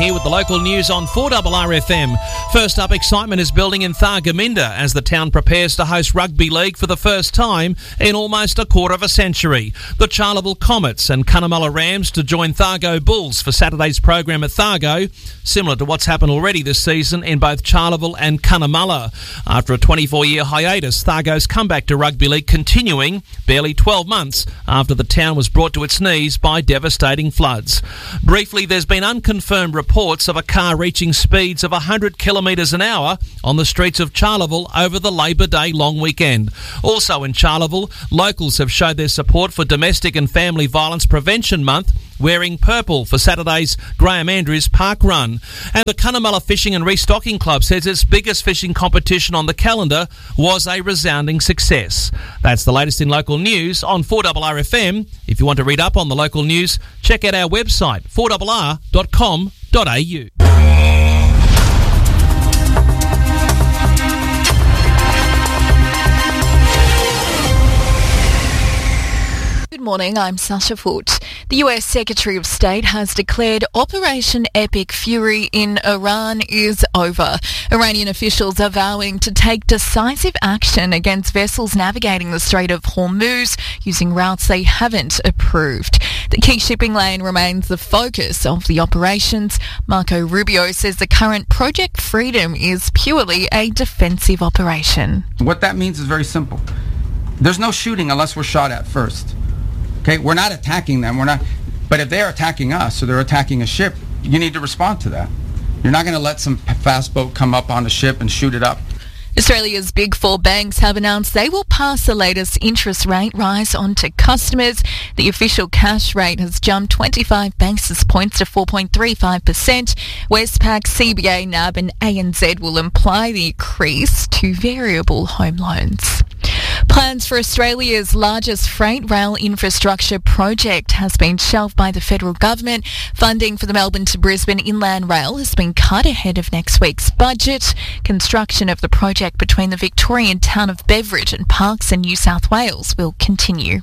here with the local news on 4RRFM. First up, excitement is building in Thargomindah as the town prepares to host rugby league for the first time in almost a quarter of a century. The Charleville Comets and Cunnamulla Rams to join Thargo Bulls for Saturday's program at Thargo, similar to what's happened already this season in both Charleville and Cunnamulla. After a 24-year hiatus, Thargo's comeback to rugby league continuing barely 12 months after the town was brought to its knees by devastating floods. Briefly, there's been unconfirmed reports of a car reaching speeds of 100 kilometres an hour on the streets of Charleville over the Labor Day long weekend. Also in Charleville, locals have showed their support for Domestic and Family Violence Prevention Month, wearing purple for Saturday's Graham Andrews Park Run. And the Cunnamulla Fishing and Restocking Club says its biggest fishing competition on the calendar was a resounding success. That's the latest in local news on 4RRFM. If you want to read up on the local news, check out our website, 4RR.com.au. Good morning, I'm Sasha Foote. The US Secretary of State has declared Operation Epic Fury in Iran is over. Iranian officials are vowing to take decisive action against vessels navigating the Strait of Hormuz using routes they haven't approved. The key shipping lane remains the focus of the operations. Marco Rubio says the current Project Freedom is purely a defensive operation. What that means is very simple. There's no shooting unless we're shot at first. Okay, we're not attacking them. But if they're attacking us or they're attacking a ship, you need to respond to that. You're not going to let some fast boat come up on the ship and shoot it up. Australia's Big Four banks have announced they will pass the latest interest rate rise on to customers. The official cash rate has jumped 25 basis points to 4.35%. Westpac, CBA, NAB and ANZ will apply the increase to variable home loans. Plans for Australia's largest freight rail infrastructure project has been shelved by the federal government. Funding for the Melbourne to Brisbane Inland Rail has been cut ahead of next week's budget. Construction of the project between the Victorian town of Beveridge and Parkes in New South Wales will continue.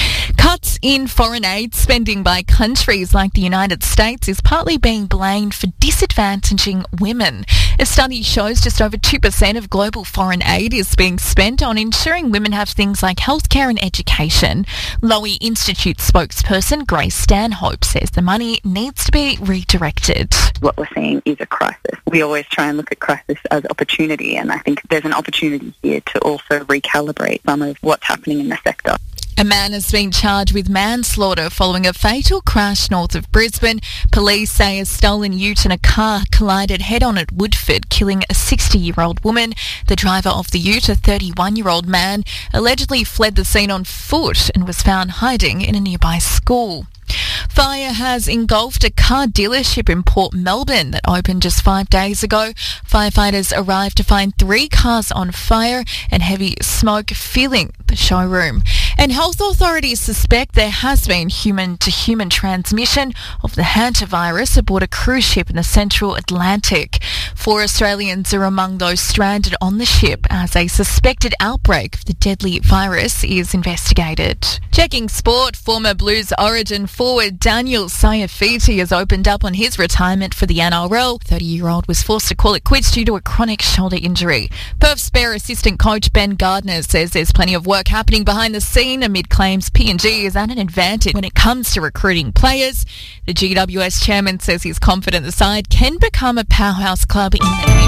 Cuts in foreign aid spending by countries like the United States is partly being blamed for disadvantaging women. A study shows just over 2% of global foreign aid is being spent on ensuring women have things like healthcare and education. Lowy Institute spokesperson Grace Stanhope says the money needs to be redirected. What we're seeing is a crisis. We always try and look at crisis as opportunity, and I think there's an opportunity here to also recalibrate some of what's happening in the sector. A man has been charged with manslaughter following a fatal crash north of Brisbane. Police say a stolen ute and a car collided head-on at Woodford, killing a 60-year-old woman. The driver of the ute, a 31-year-old man, allegedly fled the scene on foot and was found hiding in a nearby school. Fire has engulfed a car dealership in Port Melbourne that opened just 5 days ago. Firefighters arrived to find 3 cars on fire and heavy smoke filling the showroom. And health authorities suspect there has been human-to-human transmission of the hantavirus aboard a cruise ship in the central Atlantic. 4 Australians are among those stranded on the ship as a suspected outbreak of the deadly virus is investigated. Checking sport, former Blues Origin forward Daniel Saiafiti has opened up on his retirement for the NRL. 30-year-old was forced to call it quits due to a chronic shoulder injury. Perth's Bear assistant coach Ben Gardner says there's plenty of work happening behind the scene amid claims PNG is at an advantage when it comes to recruiting players. The GWS chairman says he's confident the side can become a powerhouse club in the